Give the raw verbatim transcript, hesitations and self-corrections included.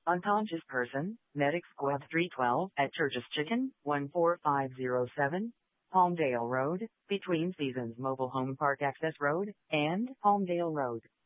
Unconscious person, Medic Squad three twelve at Church's Chicken, one four five zero seven, Palmdale Road, between Seasons Mobile Home Park Access Road and Palmdale Road.